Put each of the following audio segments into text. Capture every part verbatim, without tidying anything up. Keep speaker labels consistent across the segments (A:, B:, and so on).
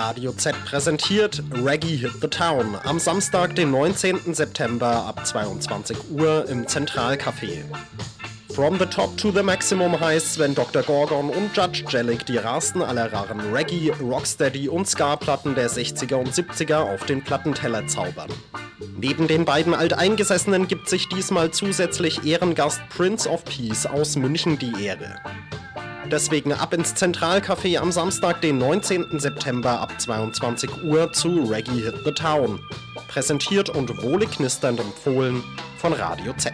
A: Radio Z präsentiert Reggae Hit the Town am Samstag, den neunzehnten September ab zweiundzwanzig Uhr im Zentralcafé. From the Top to the Maximum heißt's, wenn Doktor Gorgon und Judge Jellic die rarsten aller raren Reggae, Rocksteady und Ska-Platten der sechziger und siebziger auf den Plattenteller zaubern. Neben den beiden Alteingesessenen gibt sich diesmal zusätzlich Ehrengast Prince of Peace aus München die Ehre. Deswegen ab ins Zentralcafé am Samstag, den neunzehnten September ab zweiundzwanzig Uhr zu Reggae Hit the Town. Präsentiert und wohlig knisternd empfohlen von Radio Z.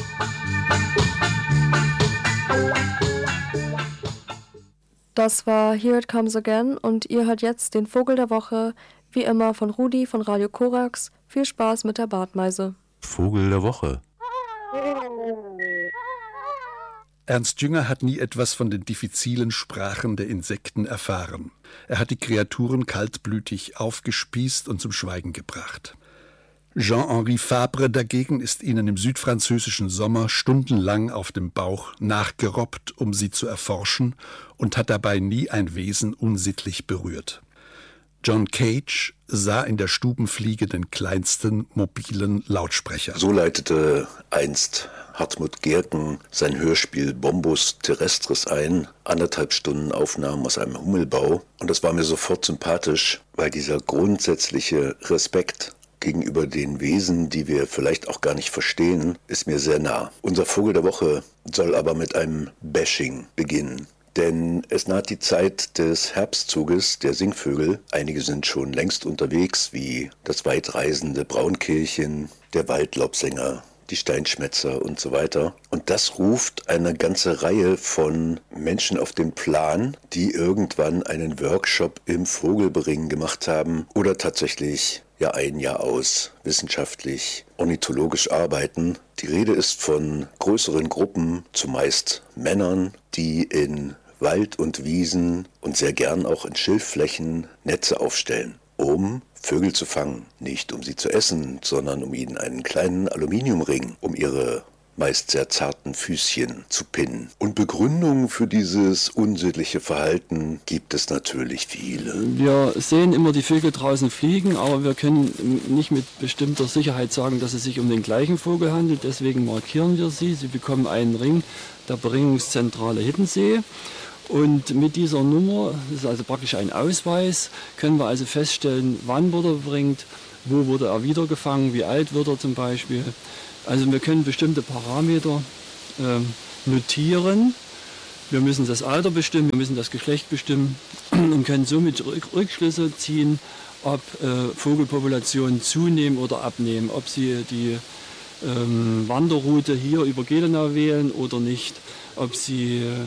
B: Das war Here It Comes Again und ihr hört jetzt den Vogel der Woche, wie immer von Rudi von Radio Korax. Viel Spaß mit der Bartmeise.
C: Vogel der Woche.
D: Ernst Jünger hat nie etwas von den diffizilen Sprachen der Insekten erfahren. Er hat die Kreaturen kaltblütig aufgespießt und zum Schweigen gebracht. Jean-Henri Fabre dagegen ist ihnen im südfranzösischen Sommer stundenlang auf dem Bauch nachgerobbt, um sie zu erforschen, und hat dabei nie ein Wesen unsittlich berührt. John Cage sah in der Stubenfliege den kleinsten mobilen Lautsprecher.
E: So leitete einst Hartmut Gerken sein Hörspiel Bombus Terrestris ein, anderthalb Stunden Aufnahmen aus einem Hummelbau. Und das war mir sofort sympathisch, weil dieser grundsätzliche Respekt gegenüber den Wesen, die wir vielleicht auch gar nicht verstehen, ist mir sehr nah. Unser Vogel der Woche soll aber mit einem Bashing beginnen. Denn es naht die Zeit des Herbstzuges der Singvögel. Einige sind schon längst unterwegs, wie das weitreisende Braunkehlchen, der Waldlaubsänger, die Steinschmätzer und so weiter. Und das ruft eine ganze Reihe von Menschen auf den Plan, die irgendwann einen Workshop im Vogelberingen gemacht haben oder tatsächlich ja ein Jahr aus wissenschaftlich, ornithologisch arbeiten. Die Rede ist von größeren Gruppen, zumeist Männern, die in Wald und Wiesen und sehr gern auch in Schilfflächen Netze aufstellen, um Vögel zu fangen. Nicht um sie zu essen, sondern um ihnen einen kleinen Aluminiumring um ihre meist sehr zarten Füßchen zu pinnen. Und Begründungen für dieses unsittliche Verhalten gibt es natürlich viele.
F: Wir sehen immer die Vögel draußen fliegen, aber wir können nicht mit bestimmter Sicherheit sagen, dass es sich um den gleichen Vogel handelt. Deswegen markieren wir sie. Sie bekommen einen Ring der Beringungszentrale Hiddensee. Und mit dieser Nummer, das ist also praktisch ein Ausweis, können wir also feststellen, wann wurde er beringt, wo wurde er wieder gefangen, wie alt wird er zum Beispiel. Also wir können bestimmte Parameter ähm, notieren. Wir müssen das Alter bestimmen, wir müssen das Geschlecht bestimmen und können somit Rück- Rückschlüsse ziehen, ob äh, Vogelpopulationen zunehmen oder abnehmen, ob sie die ähm, Wanderroute hier über Gelenau wählen oder nicht, ob sie äh,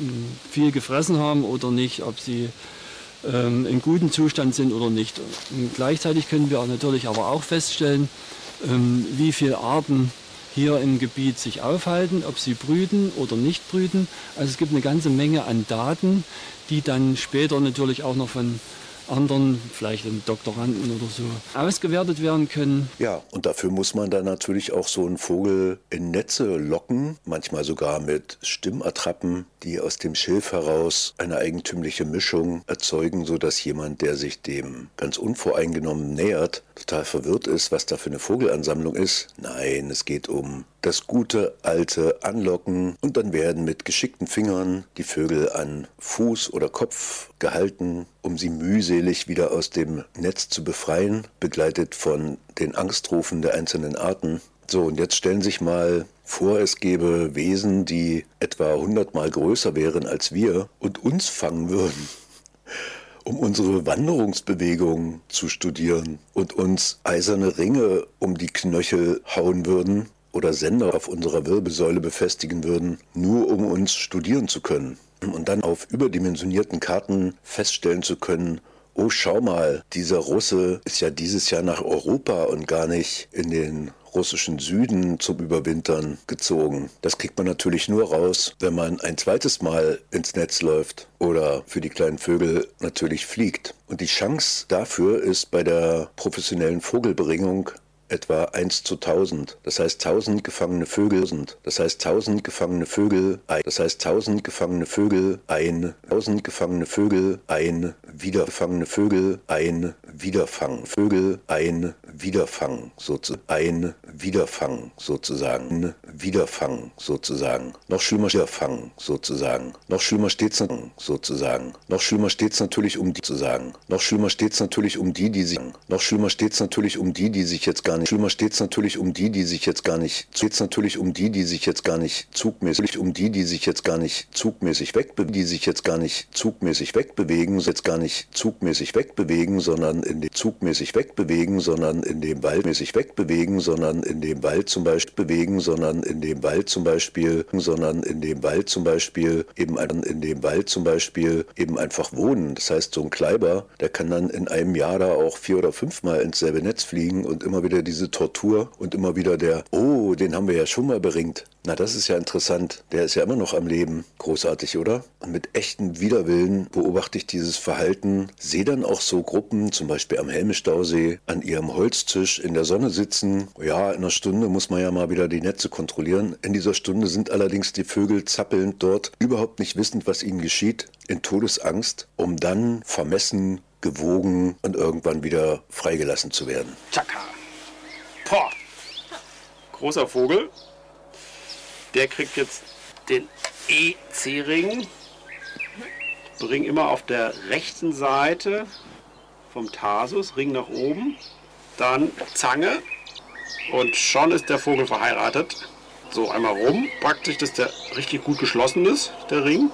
F: viel gefressen haben oder nicht, ob sie ähm, in gutem Zustand sind oder nicht. Und gleichzeitig können wir natürlich aber auch feststellen, ähm, wie viele Arten hier im Gebiet sich aufhalten, ob sie brüten oder nicht brüten. Also es gibt eine ganze Menge an Daten, die dann später natürlich auch noch von anderen, vielleicht Doktoranden oder so, ausgewertet werden können.
E: Ja, und dafür muss man dann natürlich auch so einen Vogel in Netze locken, manchmal sogar mit Stimmattrappen, die aus dem Schilf heraus eine eigentümliche Mischung erzeugen, sodass jemand, der sich dem ganz unvoreingenommen nähert, total verwirrt ist, was da für eine Vogelansammlung ist. Nein, es geht um das gute alte Anlocken und dann werden mit geschickten Fingern die Vögel an Fuß oder Kopf gehalten, um sie mühselig wieder aus dem Netz zu befreien, begleitet von den Angstrufen der einzelnen Arten. So, und jetzt stellen Sie sich mal vor, es gäbe Wesen, die etwa hundertmal größer wären als wir und uns fangen würden, um unsere Wanderungsbewegungen zu studieren und uns eiserne Ringe um die Knöchel hauen würden oder Sender auf unserer Wirbelsäule befestigen würden, nur um uns studieren zu können. Und dann auf überdimensionierten Karten feststellen zu können, oh, schau mal, dieser Russe ist ja dieses Jahr nach Europa und gar nicht in den russischen Süden zum Überwintern gezogen. Das kriegt man natürlich nur raus, wenn man ein zweites Mal ins Netz läuft oder für die kleinen Vögel natürlich fliegt. Und die Chance dafür ist bei der professionellen Vogelberingung etwa eins zu tausend. Das heißt tausend gefangene Vögel sind. Das heißt tausend gefangene Vögel ein. Das heißt tausend gefangene Vögel ein. tausend gefangene Vögel ein. Wieder gefangene Vögel ein. Wiederfang. Vögel ein. Wiederfang. Sozusagen. Ein. Wiederfang. Sozusagen. Wiederfang. Sozusagen. Noch schlimmer Wiederfang. Sozusagen. Noch schlimmer steht's sozusagen. Noch schlimmer steht's natürlich um die zu sagen. Noch schlimmer steht's natürlich um die, die sich. Noch schlimmer steht's natürlich um die, die sich jetzt gar nicht. Schlimmer steht's natürlich um die, die sich jetzt gar nicht. Steht's natürlich um die, die sich jetzt gar nicht zugmäßig. Um die, die sich jetzt gar nicht zugmäßig wegbewegen. Die sich jetzt gar nicht zugmäßig wegbewegen. Jetzt gar nicht zugmäßig wegbewegen, sondern in dem zugmäßig wegbewegen, sondern in dem Wald mäßig wegbewegen, sondern in dem Wald zum Beispiel bewegen, sondern in dem Wald zum Beispiel, sondern in dem Wald zum Beispiel eben in dem Wald zum Beispiel eben einfach wohnen. Das heißt, so ein Kleiber, der kann dann in einem Jahr da auch vier oder fünfmal ins selbe Netz fliegen und immer wieder diese Tortur und immer wieder der, oh, den haben wir ja schon mal beringt. Na, das ist ja interessant. Der ist ja immer noch am Leben. Großartig, oder? Und mit echtem Widerwillen beobachte ich dieses Verhalten, sehe dann auch so Gruppen, zum Beispiel am Helme-Stausee, an ihrem Holztisch in der Sonne sitzen. Ja, in einer Stunde muss man ja mal wieder die Netze kontrollieren. In dieser Stunde sind allerdings die Vögel zappelnd dort, überhaupt nicht wissend, was ihnen geschieht, in Todesangst, um dann vermessen, gewogen und irgendwann wieder freigelassen zu werden.
C: Tschakka. Poh. Großer Vogel. Der kriegt jetzt den E C-Ring. Ring immer auf der rechten Seite vom Tarsus, Ring nach oben. Dann Zange. Und schon ist der Vogel verheiratet. So einmal rum. Praktisch, dass der richtig gut geschlossen ist, der Ring.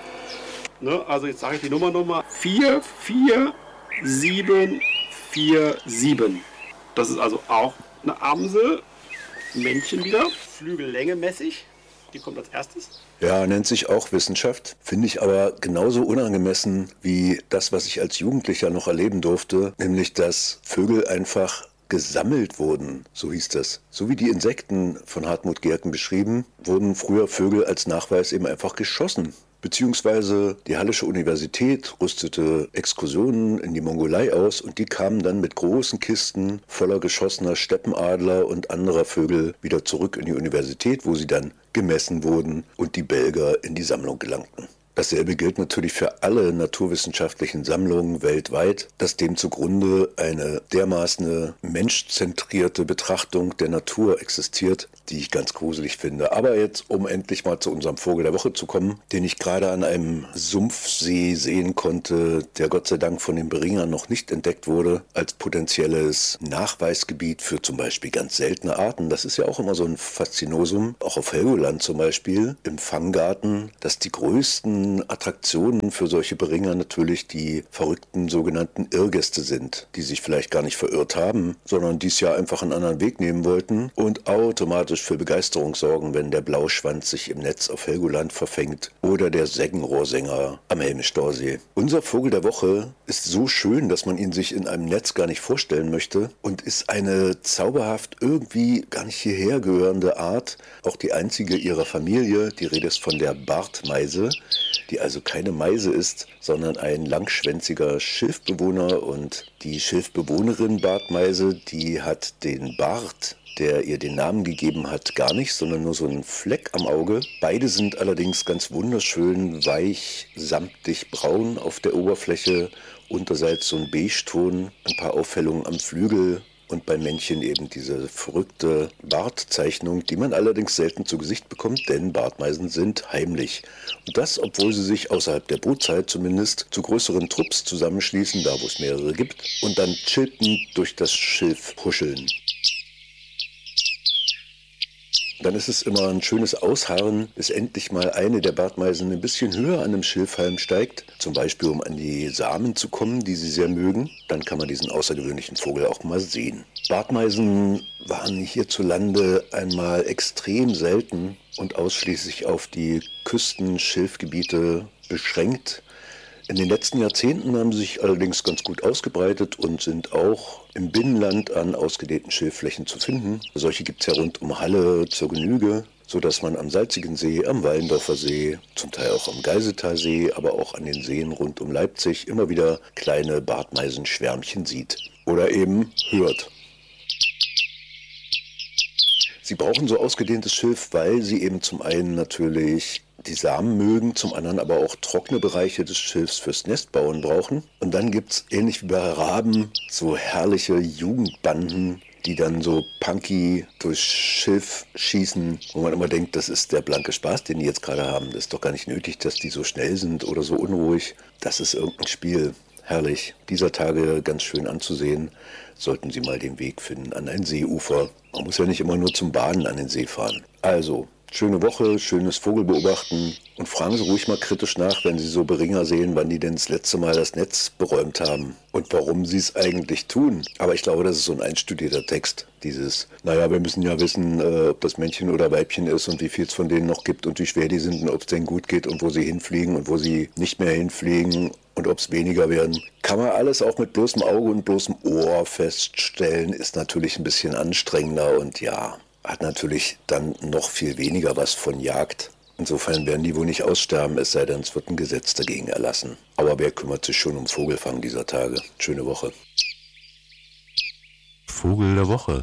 C: Ne, also jetzt sage ich die Nummer nochmal. vier, vier, sieben, vier, sieben. Das ist also auch eine Amsel. Männchen wieder. Flügellänge mäßig. Die kommt als erstes.
E: Ja, nennt sich auch Wissenschaft. Finde ich aber genauso unangemessen wie das, was ich als Jugendlicher noch erleben durfte. Nämlich, dass Vögel einfach gesammelt wurden, so hieß das. So wie die Insekten von Hartmut Gerken beschrieben, wurden früher Vögel als Nachweis eben einfach geschossen. Beziehungsweise die Hallische Universität rüstete Exkursionen in die Mongolei aus und die kamen dann mit großen Kisten voller geschossener Steppenadler und anderer Vögel wieder zurück in die Universität, wo sie dann gemessen wurden und die Belger in die Sammlung gelangten. Dasselbe gilt natürlich für alle naturwissenschaftlichen Sammlungen weltweit, dass dem zugrunde eine dermaßen menschzentrierte Betrachtung der Natur existiert, die ich ganz gruselig finde. Aber jetzt, um endlich mal zu unserem Vogel der Woche zu kommen, den ich gerade an einem Sumpfsee sehen konnte, der Gott sei Dank von den Beringern noch nicht entdeckt wurde, als potenzielles Nachweisgebiet für zum Beispiel ganz seltene Arten. Das ist ja auch immer so ein Faszinosum, auch auf Helgoland zum Beispiel, im Fanggarten, dass die größten Attraktionen für solche Beringer natürlich die verrückten sogenannten Irrgäste sind, die sich vielleicht gar nicht verirrt haben, sondern dies Jahr einfach einen anderen Weg nehmen wollten und automatisch für Begeisterung sorgen, wenn der Blauschwanz sich im Netz auf Helgoland verfängt oder der Seggenrohrsänger am Helme-Stausee. Unser Vogel der Woche ist so schön, dass man ihn sich in einem Netz gar nicht vorstellen möchte und ist eine zauberhaft irgendwie gar nicht hierher gehörende Art, auch die einzige ihrer Familie. Die Rede ist von der Bartmeise, die also keine Meise ist, sondern ein langschwänziger Schilfbewohner. Und die Schilfbewohnerin Bartmeise, die hat den Bart, der ihr den Namen gegeben hat, gar nicht, sondern nur so einen Fleck am Auge. Beide sind allerdings ganz wunderschön weich, samtig braun auf der Oberfläche, unterseits so ein Beige-Ton, ein paar Aufhellungen am Flügel. Und beim Männchen eben diese verrückte Bartzeichnung, die man allerdings selten zu Gesicht bekommt, denn Bartmeisen sind heimlich. Und das, obwohl sie sich außerhalb der Brutzeit zumindest zu größeren Trupps zusammenschließen, da wo es mehrere gibt, und dann chilpend durch das Schilf huscheln. Dann ist es immer ein schönes Ausharren, bis endlich mal eine der Bartmeisen ein bisschen höher an einem Schilfhalm steigt, zum Beispiel um an die Samen zu kommen, die sie sehr mögen. Dann kann man diesen außergewöhnlichen Vogel auch mal sehen. Bartmeisen waren hierzulande einmal extrem selten und ausschließlich auf die Küstenschilfgebiete beschränkt. In den letzten Jahrzehnten haben sie sich allerdings ganz gut ausgebreitet und sind auch im Binnenland an ausgedehnten Schilfflächen zu finden. Solche gibt es ja rund um Halle zur Genüge, sodass man am Salzigen See, am Wallendorfer See, zum Teil auch am Geiseltalsee, aber auch an den Seen rund um Leipzig immer wieder kleine Bartmeisenschwärmchen sieht oder eben hört. Sie brauchen so ausgedehntes Schilf, weil sie eben zum einen natürlich die Samen mögen, zum anderen aber auch trockene Bereiche des Schilfs fürs Nestbauen brauchen. Und dann gibt es, ähnlich wie bei Raben, so herrliche Jugendbanden, die dann so punky durchs Schilf schießen, wo man immer denkt, das ist der blanke Spaß, den die jetzt gerade haben. Das ist doch gar nicht nötig, dass die so schnell sind oder so unruhig. Das ist irgendein Spiel. Herrlich. Dieser Tage ganz schön anzusehen. Sollten Sie mal den Weg finden an ein Seeufer. Man muss ja nicht immer nur zum Baden an den See fahren. Also, schöne Woche, schönes Vogelbeobachten und fragen Sie ruhig mal kritisch nach, wenn Sie so Beringer sehen, wann die denn das letzte Mal das Netz beräumt haben und warum sie es eigentlich tun. Aber ich glaube, das ist so ein einstudierter Text. Dieses, naja, wir müssen ja wissen, äh, ob das Männchen oder Weibchen ist und wie viel es von denen noch gibt und wie schwer die sind und ob es denen gut geht und wo sie hinfliegen und wo sie nicht mehr hinfliegen und ob es weniger werden. Kann man alles auch mit bloßem Auge und bloßem Ohr feststellen, ist natürlich ein bisschen anstrengender und ja, hat natürlich dann noch viel weniger was von Jagd. Insofern werden die wohl nicht aussterben, es sei denn, es wird ein Gesetz dagegen erlassen. Aber wer kümmert sich schon um Vogelfang dieser Tage? Schöne Woche.
G: Vogel der Woche.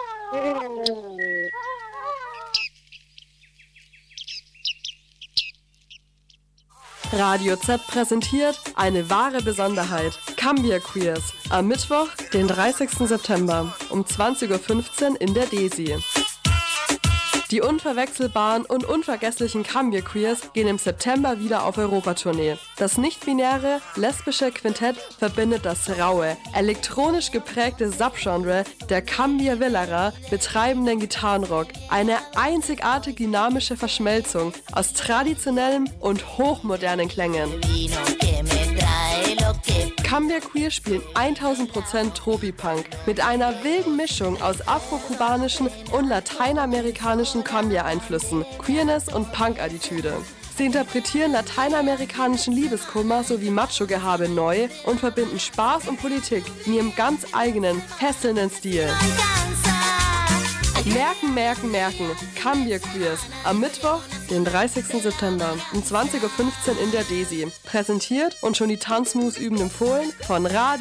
B: Radio Z präsentiert eine wahre Besonderheit. Cambia Queers. Am Mittwoch, den dreißigsten September um zwanzig Uhr fünfzehn in der Desi. Die unverwechselbaren und unvergesslichen Cambia Queers gehen im September wieder auf Europatournee. Das nicht-binäre, lesbische Quintett verbindet das raue, elektronisch geprägte Subgenre der Cambia Villera mit treibenden Gitarrenrock. Eine einzigartig dynamische Verschmelzung aus traditionellen und hochmodernen Klängen. Cambia Queer spielen tausend Prozent Tropipunk mit einer wilden Mischung aus afro-kubanischen und lateinamerikanischen Cambia-Einflüssen, Queerness und Punk-Attitüde. Sie interpretieren lateinamerikanischen Liebeskummer sowie Macho-Gehabe neu und verbinden Spaß und Politik in ihrem ganz eigenen, fesselnden Stil. Merken, merken, merken. Cambia Queers. Am Mittwoch, den dreißigsten September um zwanzig Uhr fünfzehn in der Desi. Präsentiert und schon die Tanzmoves üben empfohlen von Radio